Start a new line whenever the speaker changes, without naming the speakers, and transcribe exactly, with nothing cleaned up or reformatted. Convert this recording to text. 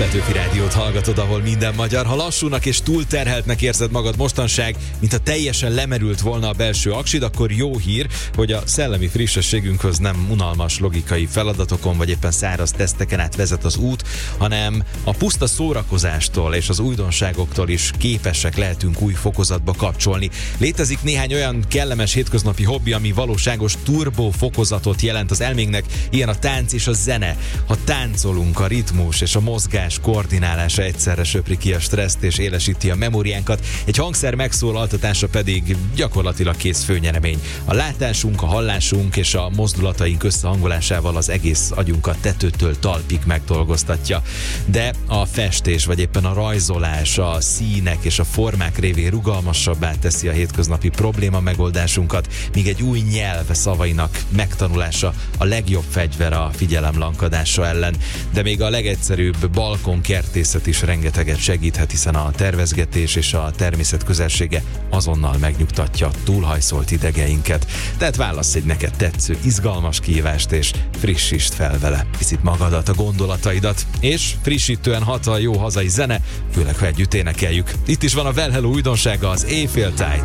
Petőfi Rádiót hallgatod, ahol minden magyar. Ha lassúnak és túlterheltnek érzed magad mostanság, mintha teljesen lemerült volna a belső aksid, akkor jó hír, hogy a szellemi frissességünkhöz nem unalmas logikai feladatokon vagy éppen száraz teszteken át vezet az út, hanem a puszta szórakozástól és az újdonságoktól is képesek lehetünk új fokozatba kapcsolni. Létezik néhány olyan kellemes hétköznapi hobbi, ami valóságos turbo fokozatot jelent az elménknek, ilyen a tánc és a zene. Ha táncolunk, a ritmus és a mozgás koordinálása egyszerre söpri ki a stresszt és élesíti a memóriánkat, egy hangszer megszólaltatása pedig gyakorlatilag kész főnyeremény. A látásunk, a hallásunk és a mozdulataink összehangolásával az egész agyunkat tetőtől talpig megdolgoztatja. De a festés vagy éppen a rajzolás, a színek és a formák révén rugalmasabbá teszi a hétköznapi probléma megoldásunkat, míg egy új nyelv szavainak megtanulása a legjobb fegyver a figyelem lankadása ellen. De még a legegyszerűbb balkonkertészet is rengeteget segíthet, hiszen a tervezgetés és a természet közelsége azonnal megnyugtatja túlhajszolt idegeinket. Tehát válasz egy neked tetsző, izgalmas kihívást és frissítsd fel vele picit magadat, a gondolataidat, és frissítően hat a jó hazai zene, főleg ha együtt énekeljük. Itt is van a Well Hello újdonsága, az Éjféltáj.